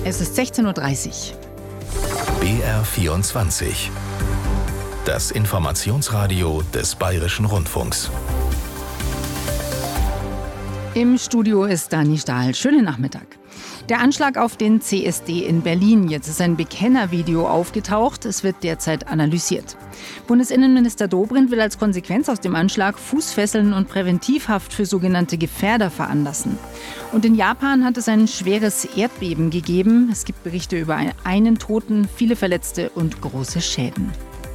Es ist 16:30 Uhr. BR24. Das Informationsradio des Bayerischen Rundfunks. Im Studio ist Dani Stahl. Schönen Nachmittag. Der Anschlag auf den CSD in Berlin. Jetzt ist ein Bekennervideo aufgetaucht. Es wird derzeit analysiert. Bundesinnenminister Dobrindt will als Konsequenz aus dem Anschlag Fußfesseln und Präventivhaft für sogenannte Gefährder veranlassen. Und in Japan hat es ein schweres Erdbeben gegeben. Es gibt Berichte über einen Toten, viele Verletzte und große Schäden.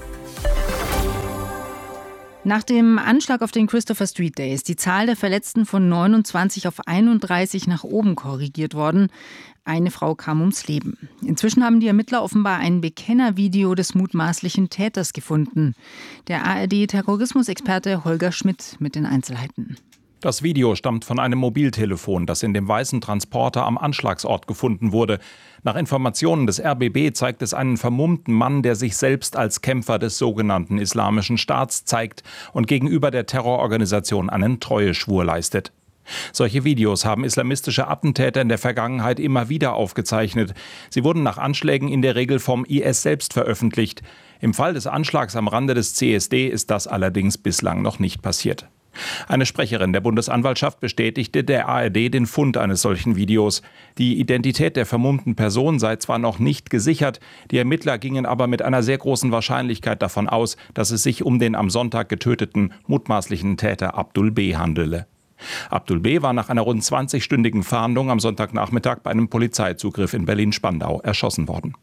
Nach dem Anschlag auf den Christopher Street Day ist die Zahl der Verletzten von 29 auf 31 nach oben korrigiert worden. Eine Frau kam ums Leben. Inzwischen haben die Ermittler offenbar ein Bekennervideo des mutmaßlichen Täters gefunden. Der ARD-Terrorismusexperte Holger Schmidt mit den Einzelheiten. Das Video stammt von einem Mobiltelefon, das in dem weißen Transporter am Anschlagsort gefunden wurde. Nach Informationen des RBB zeigt es einen vermummten Mann, der sich selbst als Kämpfer des sogenannten Islamischen Staats zeigt und gegenüber der Terrororganisation einen Treueschwur leistet. Solche Videos haben islamistische Attentäter in der Vergangenheit immer wieder aufgezeichnet. Sie wurden nach Anschlägen in der Regel vom IS selbst veröffentlicht. Im Fall des Anschlags am Rande des CSD ist das allerdings bislang noch nicht passiert. Eine Sprecherin der Bundesanwaltschaft bestätigte der ARD den Fund eines solchen Videos. Die Identität der vermummten Person sei zwar noch nicht gesichert, die Ermittler gingen aber mit einer sehr großen Wahrscheinlichkeit davon aus, dass es sich um den am Sonntag getöteten mutmaßlichen Täter Abdul B. handele. Abdul B. war nach einer rund 20-stündigen Fahndung am Sonntagnachmittag bei einem Polizeizugriff in Berlin-Spandau erschossen worden.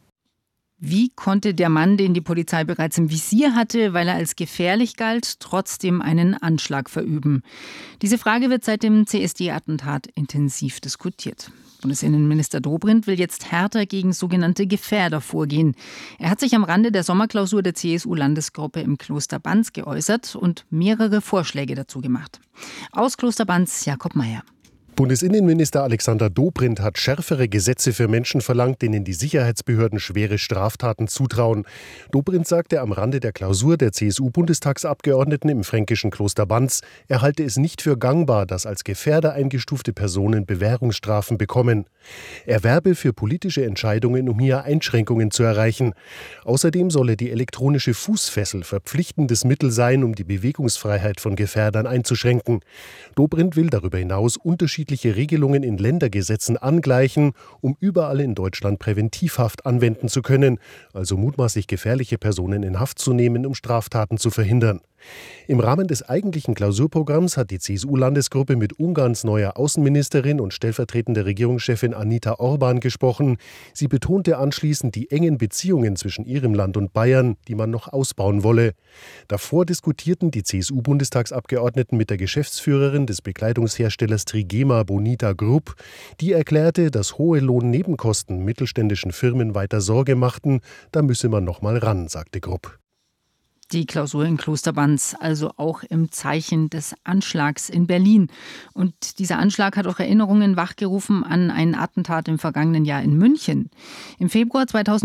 Wie konnte der Mann, den die Polizei bereits im Visier hatte, weil er als gefährlich galt, trotzdem einen Anschlag verüben? Diese Frage wird seit dem CSD-Attentat intensiv diskutiert. Bundesinnenminister Dobrindt will jetzt härter gegen sogenannte Gefährder vorgehen. Er hat sich am Rande der Sommerklausur der CSU-Landesgruppe im Kloster Banz geäußert und mehrere Vorschläge dazu gemacht. Aus Kloster Banz, Jakob Mayer. Bundesinnenminister Alexander Dobrindt hat schärfere Gesetze für Menschen verlangt, denen die Sicherheitsbehörden schwere Straftaten zutrauen. Dobrindt sagte am Rande der Klausur der CSU-Bundestagsabgeordneten im fränkischen Kloster Banz, er halte es nicht für gangbar, dass als Gefährder eingestufte Personen Bewährungsstrafen bekommen. Er werbe für politische Entscheidungen, um hier Einschränkungen zu erreichen. Außerdem solle die elektronische Fußfessel verpflichtendes Mittel sein, um die Bewegungsfreiheit von Gefährdern einzuschränken. Dobrindt will darüber hinaus unterschiedliche Regelungen in Ländergesetzen angleichen, um überall in Deutschland Präventivhaft anwenden zu können, also mutmaßlich gefährliche Personen in Haft zu nehmen, um Straftaten zu verhindern. Im Rahmen des eigentlichen Klausurprogramms hat die CSU-Landesgruppe mit Ungarns neuer Außenministerin und stellvertretender Regierungschefin Anita Orban gesprochen. Sie betonte anschließend die engen Beziehungen zwischen ihrem Land und Bayern, die man noch ausbauen wolle. Davor diskutierten die CSU-Bundestagsabgeordneten mit der Geschäftsführerin des Bekleidungsherstellers Trigema Bonita Group. Die erklärte, dass hohe Lohnnebenkosten mittelständischen Firmen weiter Sorge machten. Da müsse man noch mal ran, sagte Group. Die Klausur in Kloster Banz, also auch im Zeichen des Anschlags in Berlin. Und dieser Anschlag hat auch Erinnerungen wachgerufen an einen Attentat im vergangenen Jahr in München. Im Februar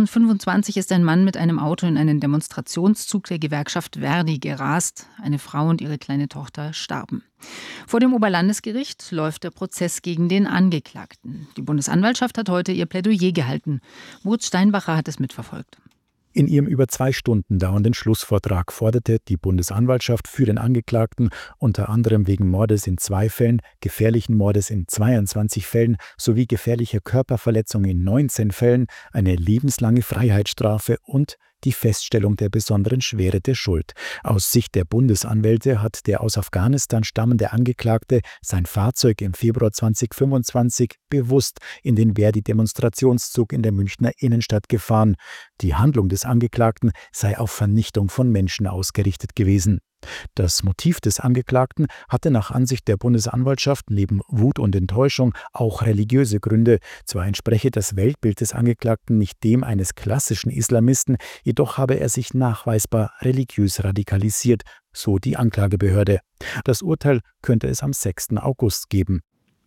2025 ist ein Mann mit einem Auto in einen Demonstrationszug der Gewerkschaft Verdi gerast. Eine Frau und ihre kleine Tochter starben. Vor dem Oberlandesgericht läuft der Prozess gegen den Angeklagten. Die Bundesanwaltschaft hat heute ihr Plädoyer gehalten. Moritz Steinbacher hat es mitverfolgt. In ihrem über 2 Stunden dauernden Schlussvortrag forderte die Bundesanwaltschaft für den Angeklagten unter anderem wegen Mordes in 2 Fällen, gefährlichen Mordes in 22 Fällen sowie gefährlicher Körperverletzung in 19 Fällen eine lebenslange Freiheitsstrafe und die Feststellung der besonderen Schwere der Schuld. Aus Sicht der Bundesanwälte hat der aus Afghanistan stammende Angeklagte sein Fahrzeug im Februar 2025 bewusst in den Verdi-Demonstrationszug in der Münchner Innenstadt gefahren. Die Handlung des Angeklagten sei auf Vernichtung von Menschen ausgerichtet gewesen. Das Motiv des Angeklagten hatte nach Ansicht der Bundesanwaltschaft neben Wut und Enttäuschung auch religiöse Gründe. Zwar entspreche das Weltbild des Angeklagten nicht dem eines klassischen Islamisten, jedoch habe er sich nachweisbar religiös radikalisiert, so die Anklagebehörde. Das Urteil könnte es am 6. August geben.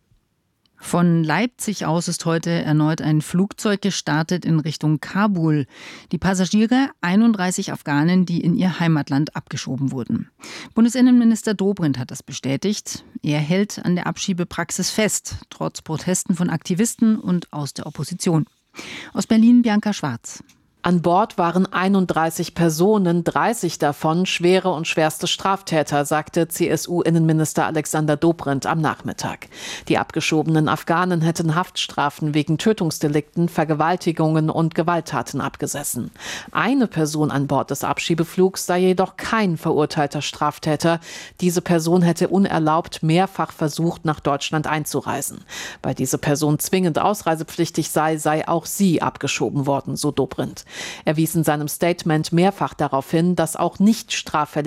Von Leipzig aus ist heute erneut ein Flugzeug gestartet in Richtung Kabul. Die Passagiere 31 Afghanen, die in ihr Heimatland abgeschoben wurden. Bundesinnenminister Dobrindt hat das bestätigt. Er hält an der Abschiebepraxis fest, trotz Protesten von Aktivisten und aus der Opposition. Aus Berlin Bianca Schwarz. An Bord waren 31 Personen, 30 davon schwere und schwerste Straftäter, sagte CSU-Innenminister Alexander Dobrindt am Nachmittag. Die abgeschobenen Afghanen hätten Haftstrafen wegen Tötungsdelikten, Vergewaltigungen und Gewalttaten abgesessen. Eine Person an Bord des Abschiebeflugs sei jedoch kein verurteilter Straftäter. Diese Person hätte unerlaubt mehrfach versucht, nach Deutschland einzureisen. Weil diese Person zwingend ausreisepflichtig sei auch sie abgeschoben worden, so Dobrindt. Er wies in seinem Statement mehrfach darauf hin, dass auch nicht straffällige